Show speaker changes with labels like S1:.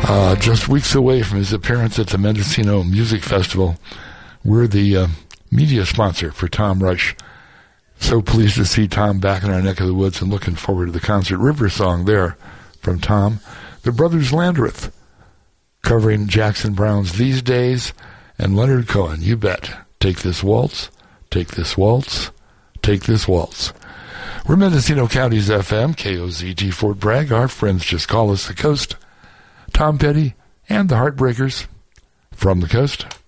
S1: Just weeks away from his appearance at the Mendocino Music Festival, we're the media sponsor for Tom Rush. So pleased to see Tom back in our neck of the woods and looking forward to the concert. River Song there from Tom. The Brothers Landreth covering Jackson Browne's These Days, and Leonard Cohen, You Bet. Take This Waltz, Take This Waltz, Take This Waltz. We're Mendocino County's FM, KOZT Fort Bragg. Our friends just call us the Coast. Tom Petty and the Heartbreakers from the Coast.